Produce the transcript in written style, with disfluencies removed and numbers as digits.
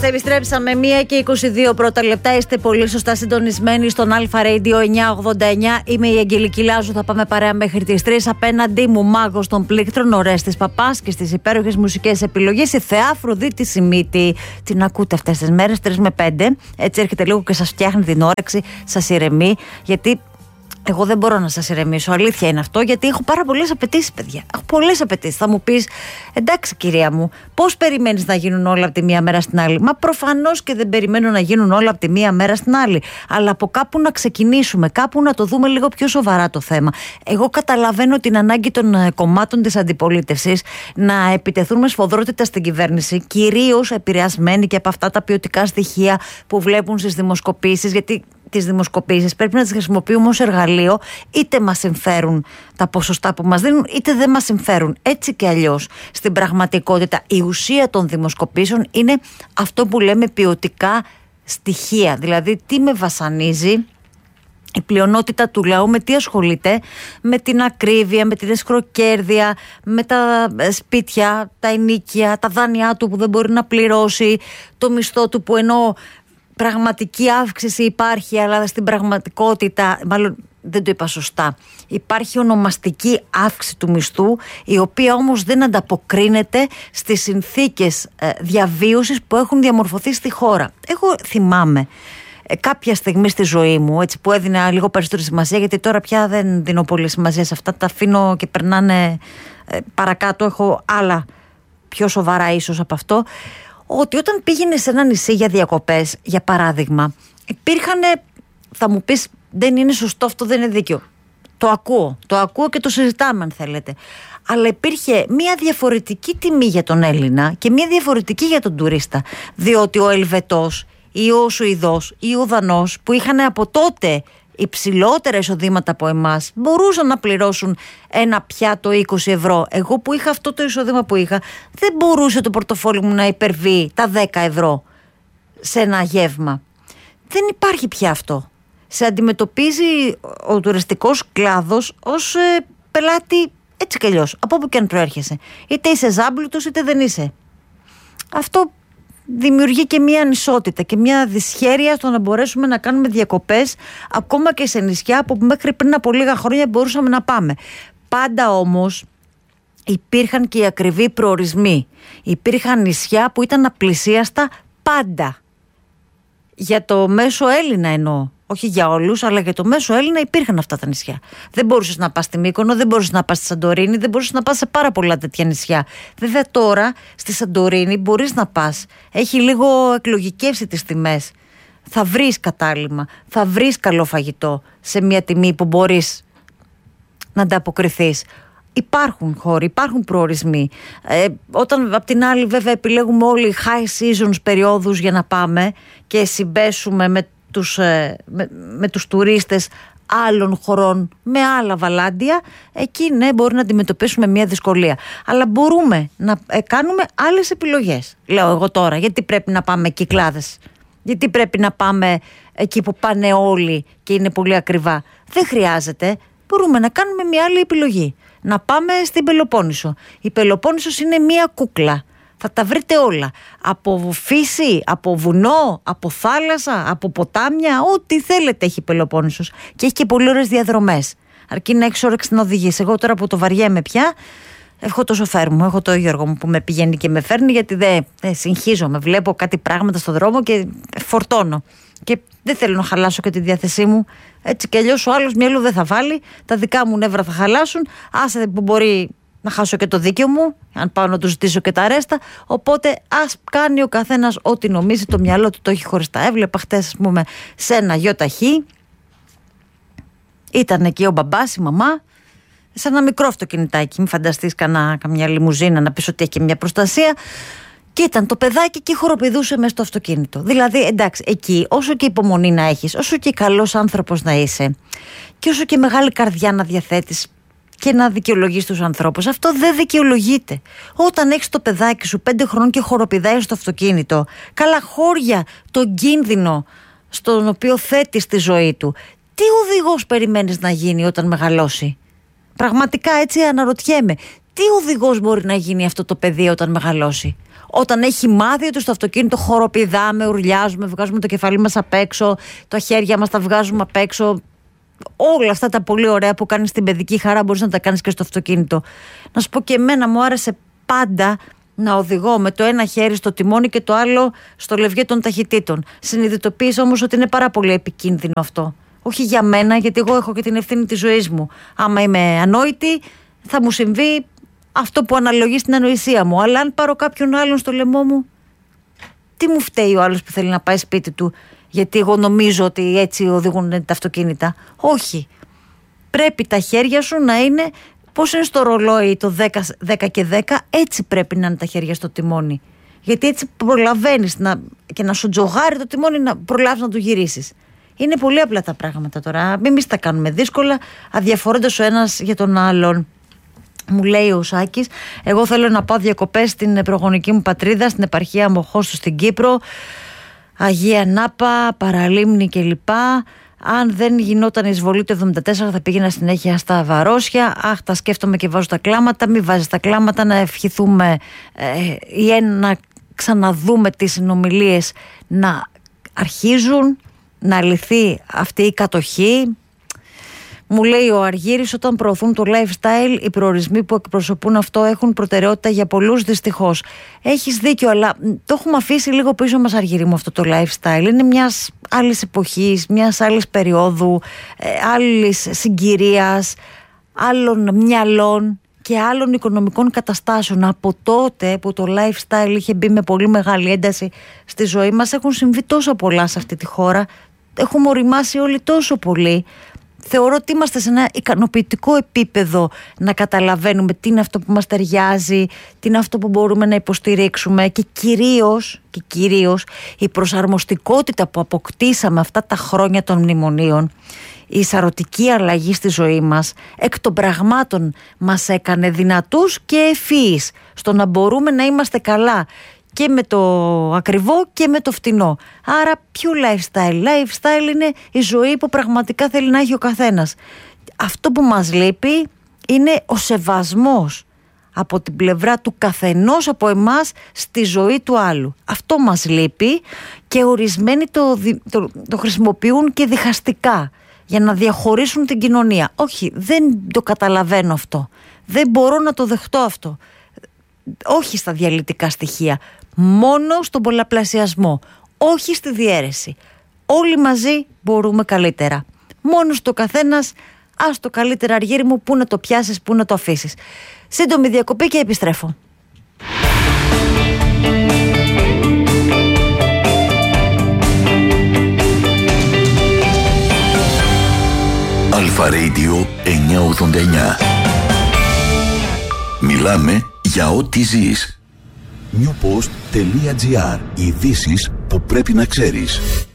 Είμαστε, επιστρέψαμε 1:22 πρώτα λεπτά. Είστε πολύ σωστά συντονισμένοι στον Αλφα Radio 989. Είμαι η Αγγελική Λάζου. Θα πάμε παρέα μέχρι τις 3. Απέναντί μου, μάγος των πλήκτρων, ο Ρέστης Παπάς, και στις υπέροχες μουσικές επιλογές η Θεά Αφροδίτη Σιμίτη. Την ακούτε αυτές τις μέρες, 3 με 5. Έτσι έρχεται λίγο και σας φτιάχνει την όρεξη, σας ηρεμεί. Γιατί εγώ δεν μπορώ να σας ηρεμήσω, αλήθεια είναι αυτό, γιατί έχω πάρα πολλές απαιτήσεις, παιδιά. Έχω πολλές απαιτήσεις. Θα μου πεις, εντάξει κυρία μου, πώς περιμένεις να γίνουν όλα από τη μία μέρα στην άλλη? Μα προφανώς και δεν περιμένω να γίνουν όλα από τη μία μέρα στην άλλη. Αλλά από κάπου να ξεκινήσουμε, κάπου να το δούμε λίγο πιο σοβαρά το θέμα. Εγώ καταλαβαίνω την ανάγκη των κομμάτων της αντιπολίτευσης να επιτεθούν με σφοδρότητα στην κυβέρνηση, κυρίως επηρεασμένοι και από αυτά τα ποιοτικά στοιχεία που βλέπουν στις δημοσκοπήσεις, γιατί τις δημοσκοπήσεις πρέπει να τις χρησιμοποιούμε ως εργαλείο, είτε μας συμφέρουν τα ποσοστά που μας δίνουν, είτε δεν μας συμφέρουν. Έτσι και αλλιώς, στην πραγματικότητα, η ουσία των δημοσκοπήσεων είναι αυτό που λέμε ποιοτικά στοιχεία. Δηλαδή, τι με βασανίζει η πλειονότητα του λαού, με τι ασχολείται? Με την ακρίβεια, με την εσχροκέρδεια, με τα σπίτια, τα ενοίκια, τα δάνειά του που δεν μπορεί να πληρώσει, το μισθό του που ενώ πραγματική αύξηση υπάρχει, αλλά στην πραγματικότητα, μάλλον δεν το είπα σωστά, υπάρχει ονομαστική αύξηση του μισθού, η οποία όμως δεν ανταποκρίνεται στις συνθήκες διαβίωσης που έχουν διαμορφωθεί στη χώρα. Εγώ θυμάμαι κάποια στιγμή στη ζωή μου, έτσι, που έδινα λίγο περισσότερη σημασία, γιατί τώρα πια δεν δίνω πολύ σημασία σε αυτά, τα αφήνω και περνάνε παρακάτω, έχω άλλα πιο σοβαρά ίσως από αυτό. Ότι όταν πήγαινε σε ένα νησί για διακοπές, για παράδειγμα, υπήρχαν, θα μου πεις, δεν είναι σωστό αυτό, δεν είναι δίκαιο. Το ακούω και το συζητάμε αν θέλετε. Αλλά υπήρχε μια διαφορετική τιμή για τον Έλληνα και μια διαφορετική για τον τουρίστα. Διότι ο Ελβετός ή ο Σουηδός ή ο Δανός, που είχαν από τότε υψηλότερα εισοδήματα από εμάς, μπορούσαν να πληρώσουν ένα πιάτο 20 ευρώ. Εγώ που είχα αυτό το εισόδημα που είχα, δεν μπορούσε το πορτοφόλι μου να υπερβεί τα 10 ευρώ σε ένα γεύμα. Δεν υπάρχει πια αυτό. Σε αντιμετωπίζει ο τουριστικός κλάδος ως πελάτη έτσι κι αλλιώς, από όπου και αν προέρχεσαι. Είτε είσαι ζάμπλουτος είτε δεν είσαι. Αυτό δημιουργεί και μια ανισότητα και μια δυσχέρεια στο να μπορέσουμε να κάνουμε διακοπές ακόμα και σε νησιά που μέχρι πριν από λίγα χρόνια μπορούσαμε να πάμε. Πάντα όμως υπήρχαν και οι ακριβοί προορισμοί. Υπήρχαν νησιά που ήταν απλησίαστα πάντα. Για το μέσο Έλληνα εννοώ. Όχι για όλους, αλλά για το μέσο Έλληνα υπήρχαν αυτά τα νησιά. Δεν μπορούσες να πας στη Μύκονο, δεν μπορούσες να πας στη Σαντορίνη, δεν μπορούσες να πας σε πάρα πολλά τέτοια νησιά. Βέβαια τώρα στη Σαντορίνη μπορείς να πας. Έχει λίγο εκλογικεύσει τις τιμές. Θα βρεις κατάλημα, θα βρεις καλό φαγητό σε μια τιμή που μπορείς να ανταποκριθείς. Υπάρχουν χώροι, υπάρχουν προορισμοί. Όταν απ' την άλλη βέβαια επιλέγουμε όλοι high seasons περιόδους για να πάμε και συμπέσουμε με τους τουρίστες άλλων χωρών με άλλα βαλάντια, εκεί ναι, μπορεί να αντιμετωπίσουμε μια δυσκολία. Αλλά μπορούμε να κάνουμε άλλες επιλογές. Λέω εγώ τώρα, γιατί πρέπει να πάμε Κυκλάδες? Γιατί πρέπει να πάμε εκεί που πάνε όλοι και είναι πολύ ακριβά? Δεν χρειάζεται. Μπορούμε να κάνουμε μια άλλη επιλογή. Να πάμε στην Πελοπόννησο. Η Πελοπόννησος είναι μια κούκλα. Θα τα βρείτε όλα. Από φύση, από βουνό, από θάλασσα, από ποτάμια, ό,τι θέλετε έχει η Πελοπόννησος. Και έχει και πολύ ωραίες διαδρομές. Αρκεί να έχεις όρεξη να οδηγείς. Εγώ τώρα που το βαριέμαι πια, έχω το σοφέρ μου, έχω το Γιώργο μου που με πηγαίνει και με φέρνει, γιατί δεν συγχύζομαι. Βλέπω κάτι πράγματα στον δρόμο και φορτώνω. Και δεν θέλω να χαλάσω και τη διάθεσή μου. Έτσι κι αλλιώς ο άλλος μυαλό δεν θα βάλει. Τα δικά μου νεύρα θα χαλάσουν. Άσε που μπορεί να χάσω και το δίκαιο μου, αν πάω να του ζητήσω και τα ρέστα. Οπότε ας κάνει ο καθένας ό,τι νομίζει, το μυαλό του το έχει χωριστά. Έβλεπα χτες, ας πούμε, σε ένα γιοταχή. Ήταν εκεί ο μπαμπάς, η μαμά, σε ένα μικρό αυτοκινητάκι. Μην φανταστείς καμιά λιμουζίνα να πεις ότι έχει και μια προστασία. Και ήταν το παιδάκι και χοροπηδούσε μέσα στο αυτοκίνητο. Δηλαδή, εντάξει, εκεί όσο και υπομονή να έχεις, όσο και καλός άνθρωπος να είσαι και όσο και μεγάλη καρδιά να διαθέτεις και να δικαιολογείς τους ανθρώπους, αυτό δεν δικαιολογείται. Όταν έχεις το παιδάκι σου 5 χρόνων και χοροπηδάει στο αυτοκίνητο, καλά χώρια τον κίνδυνο στον οποίο θέτεις τη ζωή του, τι οδηγός περιμένεις να γίνει όταν μεγαλώσει? Πραγματικά έτσι αναρωτιέμαι. Τι οδηγός μπορεί να γίνει αυτό το παιδί όταν μεγαλώσει? Όταν έχει μάθει ότι στο αυτοκίνητο χοροπηδάμε, ουρλιάζουμε, βγάζουμε το κεφάλι μας απ' έξω, τα χέρια μας τα βγάζουμε απ' έξω. Όλα αυτά τα πολύ ωραία που κάνεις στην παιδική χαρά μπορείς να τα κάνεις και στο αυτοκίνητο. Να σου πω, και εμένα μου άρεσε πάντα να οδηγώ με το ένα χέρι στο τιμόνι και το άλλο στο λευγέ των ταχυτήτων. Συνειδητοποίησα όμως ότι είναι πάρα πολύ επικίνδυνο αυτό. Όχι για μένα, γιατί εγώ έχω και την ευθύνη της ζωής μου. Άμα είμαι ανόητη, θα μου συμβεί αυτό που αναλογεί στην ανοησία μου. Αλλά αν πάρω κάποιον άλλον στο λαιμό μου, τι μου φταίει ο άλλος που θέλει να πάει σπίτι του, γιατί εγώ νομίζω ότι έτσι οδηγούν τα αυτοκίνητα? Όχι. Πρέπει τα χέρια σου να είναι, πώς είναι στο ρολόι το 10 και 10, έτσι πρέπει να είναι τα χέρια στο τιμόνι. Γιατί έτσι προλαβαίνεις και να σου τζογάρει το τιμόνι, να προλάβεις να το γυρίσεις. Είναι πολύ απλά τα πράγματα τώρα. Εμείς τα κάνουμε δύσκολα, αδιαφορώντας ο ένας για τον άλλον. Μου λέει ο Σάκης, εγώ θέλω να πάω διακοπές στην προγονική μου πατρίδα, στην επαρχία Μοχώστου στην Κύπρο, Αγία Νάπα, Παραλίμνη κλπ. Αν δεν γινόταν η εισβολή του 74 θα πήγαινα συνέχεια στα Βαρόσια. Αχ, τα σκέφτομαι και βάζω τα κλάματα. Μην βάζεις τα κλάματα, να ευχηθούμε να ξαναδούμε τις συνομιλίες να αρχίζουν, να λυθεί αυτή η κατοχή. Μου λέει ο Αργύρης, όταν προωθούν το lifestyle, οι προορισμοί που εκπροσωπούν αυτό έχουν προτεραιότητα για πολλούς, δυστυχώς. Έχεις δίκιο, αλλά το έχουμε αφήσει λίγο πίσω μας, Αργύρη μου, αυτό το lifestyle. Είναι μιας άλλης εποχής, μιας άλλης περίοδου, άλλης συγκυρίας, άλλων μυαλών και άλλων οικονομικών καταστάσεων. Από τότε που το lifestyle είχε μπει με πολύ μεγάλη ένταση στη ζωή μας, έχουν συμβεί τόσο πολλά σε αυτή τη χώρα. Έχουμε οριμάσει όλοι τόσο πολύ. Θεωρώ ότι είμαστε σε ένα ικανοποιητικό επίπεδο να καταλαβαίνουμε τι είναι αυτό που μας ταιριάζει, τι είναι αυτό που μπορούμε να υποστηρίξουμε και κυρίως η προσαρμοστικότητα που αποκτήσαμε αυτά τα χρόνια των μνημονίων, η σαρωτική αλλαγή στη ζωή μας, εκ των πραγμάτων μας έκανε δυνατούς και ευφυείς στο να μπορούμε να είμαστε καλά και με το ακριβό και με το φτηνό. Άρα ποιο lifestyle? Lifestyle είναι η ζωή που πραγματικά θέλει να έχει ο καθένας. Αυτό που μας λείπει είναι ο σεβασμός από την πλευρά του καθενός από εμάς στη ζωή του άλλου. Αυτό μας λείπει και ορισμένοι το χρησιμοποιούν και διχαστικά για να διαχωρίσουν την κοινωνία. Όχι, δεν το καταλαβαίνω αυτό. Δεν μπορώ να το δεχτώ αυτό. Όχι στα διαλυτικά στοιχεία. Μόνο στον πολλαπλασιασμό. Όχι στη διαίρεση. Όλοι μαζί μπορούμε καλύτερα. Μόνο στο καθένας, ας το καλύτερα, Αργύρη μου, πού να το πιάσεις, πού να το αφήσεις. Σύντομη διακοπή και επιστρέφω. Αλφα Radio 989. Μιλάμε για ό,τι ζεις. Newpost.gr. Ειδήσεις που πρέπει να ξέρεις.